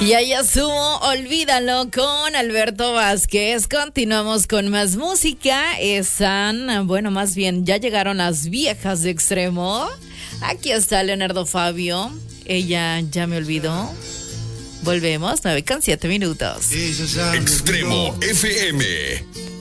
Y ahí estuvo, olvídalo con Alberto Vázquez. Continuamos con más música. Más bien, ya llegaron las viejas de Extremo. Aquí está Leonardo Fabio. Ella ya me olvidó. Volvemos, 9:07. Extremo FM.